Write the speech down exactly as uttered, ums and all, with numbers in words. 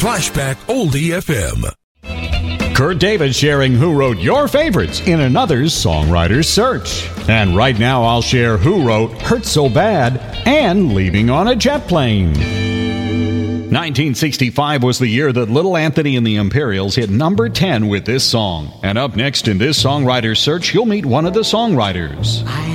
Flashback Oldie F M. Kurt David sharing who wrote your favorites in another's songwriter's search. And right now I'll share who wrote Hurt So Bad and Leaving on a Jet Plane. nineteen sixty-five was the year that Little Anthony and the Imperials hit number ten with this song. And up next in this songwriter's search, you'll meet one of the songwriters.